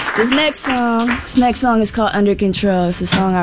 This next song is called Under Control. It's a song I